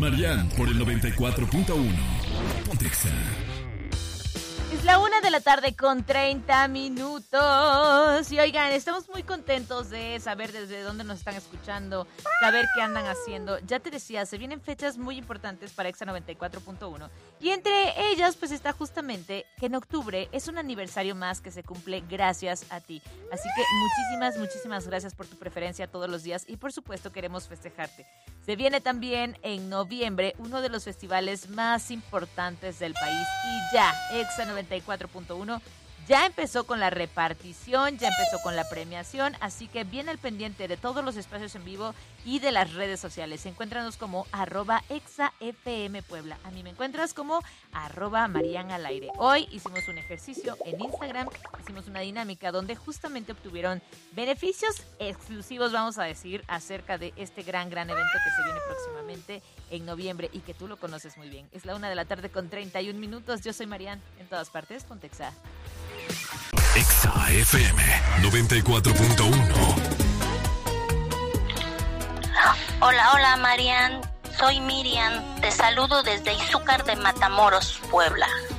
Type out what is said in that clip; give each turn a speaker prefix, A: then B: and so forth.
A: Marian por el 94.1. Ponte Exa.
B: Es la 1:30 p.m. Y oigan, estamos muy contentos de saber desde dónde nos están escuchando, saber qué andan haciendo. Ya te decía, se vienen fechas muy importantes para Exa 94.1. Y entre ellas, pues está justamente que en octubre es un aniversario más que se cumple gracias a ti. Así que muchísimas gracias por tu preferencia todos los días y por supuesto queremos festejarte. Se viene también en noviembre uno de los festivales más importantes del país y ya, Exa 94.1 ya empezó con la repartición, ya empezó con la premiación, así que bien al pendiente de todos los espacios en vivo y de las redes sociales. Encuéntranos como @ExaFMPuebla. A mí me encuentras como @MarianAlAire. Hoy hicimos un ejercicio en Instagram, hicimos una dinámica donde justamente obtuvieron beneficios exclusivos, vamos a decir, acerca de este gran evento que se viene próximamente en noviembre y que tú lo conoces muy bien. Es la 1:31 p.m. Yo soy Marian, en todas partes, ponte Exa.
A: Exa FM 94.1.
C: Hola Marian, soy Miriam, te saludo desde Izúcar de Matamoros, Puebla.